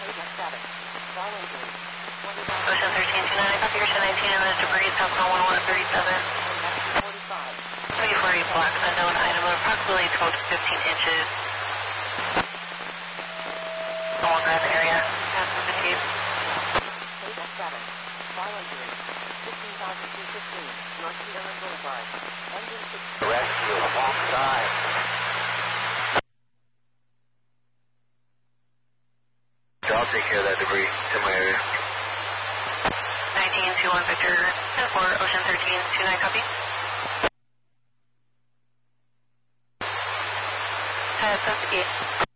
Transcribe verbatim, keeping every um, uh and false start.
Ocean thirteen two nine, copy your ten nineteen and there's debris south on one one thirty-seven. three forty blocks, unknown item of approximately twelve to fifteen inches. No longer in the area. Pass the fifteen. Rescue alongside. I'll take care of that debris. It's in my area. nineteen two one Victor, ten four, Ocean thirteen two nine, copy. Pass the fifteen.